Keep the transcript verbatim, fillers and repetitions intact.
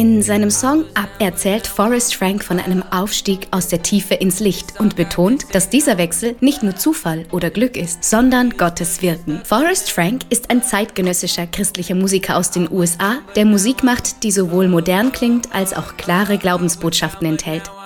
In seinem Song Up erzählt Forrest Frank von einem Aufstieg aus der Tiefe ins Licht und betont, dass dieser Wechsel nicht nur Zufall oder Glück ist, sondern Gottes Wirken. Forrest Frank ist ein zeitgenössischer christlicher Musiker aus den U S A, der Musik macht, die sowohl modern klingt als auch klare Glaubensbotschaften enthält.